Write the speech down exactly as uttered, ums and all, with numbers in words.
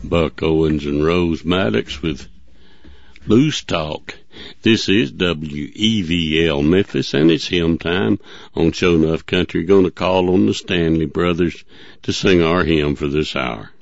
Buck Owens and Rose Maddox with Loose Talk. This is W E V L Memphis, and it's hymn time on Show Enough Country. Going to call on the Stanley Brothers to sing our hymn for this hour.